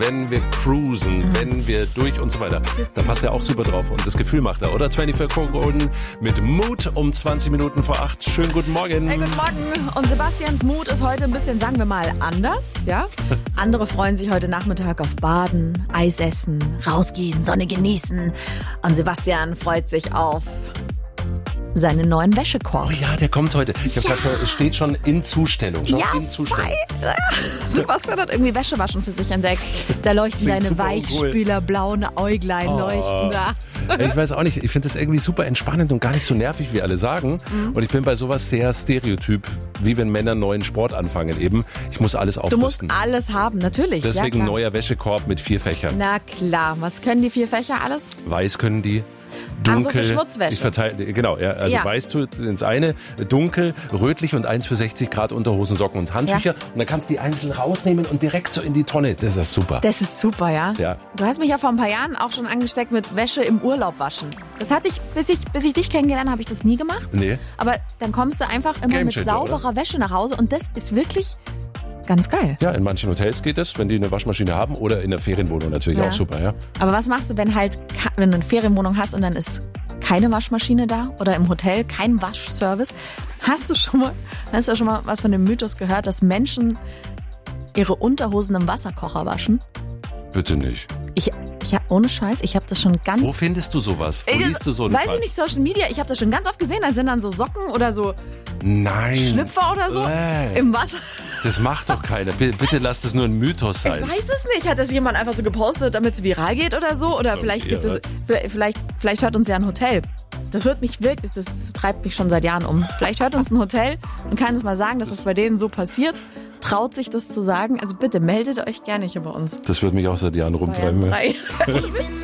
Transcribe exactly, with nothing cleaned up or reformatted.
wenn wir cruisen, mhm. wenn wir durch und so weiter. Da passt er auch super drauf und das Gefühl macht er, oder? vierundzwanzig Coco Golden mit Mut um zwanzig Minuten vor acht. Schönen guten Morgen. Hey, guten Morgen. Und Sebastians Mut ist heute ein bisschen, sagen wir mal, anders. Ja? Andere freuen sich heute Nachmittag auf Baden, Eis essen, rausgehen, Sonne genießen. Und Sebastian freut sich auf seinen neuen Wäschekorb. Oh ja, der kommt heute. Ich hab Ja. grad, steht schon in Zustellung. Schon Ja, in Zustellung. fein. Sebastian hat irgendwie Wäschewaschen für sich entdeckt. Da leuchten Klingt deine super weichspülerblauen Äuglein Oh. leuchten da. Ich weiß auch nicht, ich finde das irgendwie super entspannend und gar nicht so nervig, wie alle sagen. Mhm. Und ich bin bei sowas sehr stereotyp, wie wenn Männer neuen Sport anfangen eben. Ich muss alles Du musst aufrüsten. alles haben, natürlich. Deswegen ja, klar. neuer Wäschekorb mit vier Fächern. Na klar, was können die vier Fächer alles? Weiß können die. Ach so, Dunkel. für Schmutzwäsche. Ich verteile, genau, ja, also Ja. weiß tut ins eine, dunkel, rötlich und eins für sechzig Grad Unterhosen, Socken und Handtücher. Und dann kannst du die einzeln rausnehmen und direkt so in die Tonne. Das ist super. Das ist super, ja? Ja. Du hast mich ja vor ein paar Jahren auch schon angesteckt mit Wäsche im Urlaub waschen. Das hatte ich, bis ich, bis ich dich kennengelernt habe, habe ich das nie gemacht. Nee. Aber dann kommst du einfach immer Game mit Changer, sauberer oder? Wäsche nach Hause und das ist wirklich ganz geil. Ja, in manchen Hotels geht das, wenn die eine Waschmaschine haben oder in der Ferienwohnung natürlich Ja. auch super, ja. Aber was machst du, wenn halt, ka- wenn du eine Ferienwohnung hast und dann ist keine Waschmaschine da oder im Hotel kein Waschservice? Hast du schon mal, hast du schon mal was von dem Mythos gehört, dass Menschen ihre Unterhosen im Wasserkocher waschen? Bitte nicht. Ich, ich hab, ohne Scheiß, ich habe das schon ganz... Wo findest du sowas? Wo Ey, das- liest du so eine Weiß Quatsch? ich nicht, Social Media, ich habe das schon ganz oft gesehen, da sind dann so Socken oder so Nein. Schlüpfer oder so Äh. im Wasser. Das macht doch keiner. Bitte, bitte lass das nur ein Mythos sein. Ich weiß es nicht. Hat das jemand einfach so gepostet, damit es viral geht oder so? Oder vielleicht gibt es, vielleicht, vielleicht hört uns ja ein Hotel. Das wird mich wirklich, das treibt mich schon seit Jahren um. Vielleicht hört uns ein Hotel und kann uns mal sagen, dass es bei denen so passiert. Traut sich das zu sagen? Also bitte meldet euch gerne hier bei uns. Das wird mich auch seit Jahren rumtreiben. Ja. Drei.